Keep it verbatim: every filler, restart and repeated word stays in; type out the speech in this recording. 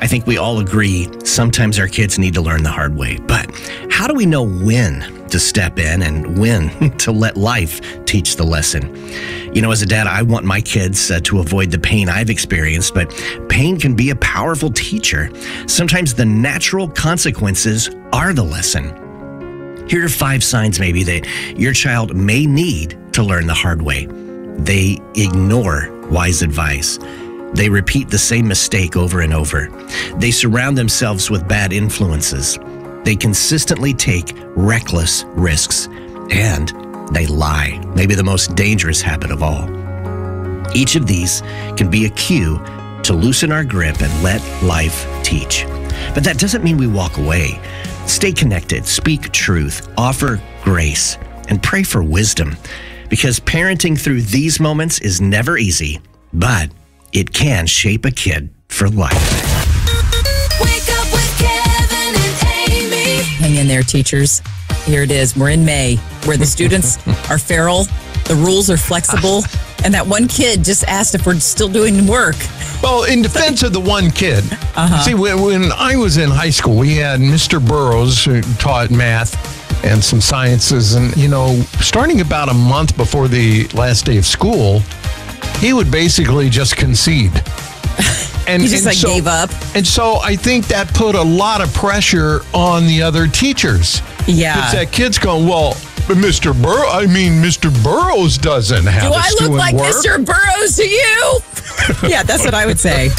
I think we all agree sometimes our kids need to learn the hard way. But how do we know when to step in and when to let life teach the lesson? You know, as a dad, I want my kids uh, to avoid the pain I've experienced, but pain can be a powerful teacher. Sometimes the natural consequences are the lesson. Here are five signs maybe that your child may need to learn the hard way. They ignore wise advice. They repeat the same mistake over and over. They surround themselves with bad influences. They consistently take reckless risks. And they lie, maybe the most dangerous habit of all. Each of these can be a cue to loosen our grip and let life teach. But that doesn't mean we walk away. Stay connected, speak truth, offer grace, and pray for wisdom. Because parenting through these moments is never easy, but it can shape a kid for life. Wake up with Kevin and Amy. Hang in there, teachers. Here it is. We're in May, where the students are feral, the rules are flexible, and that one kid just asked if we're still doing work. Well, in defense of the one kid, uh-huh. see, when, when I was in high school, we had Mister Burrows who taught math and some sciences. And, you know, starting about a month before the last day of school, he would basically just concede. And he just and like so, gave up. And so I think that put a lot of pressure on the other teachers. Yeah. Because that kid's going, well, Mister Burrow, I mean, Mister Burrows doesn't have Do us I look doing like work. Mister Burrows to you? Yeah, that's what I would say.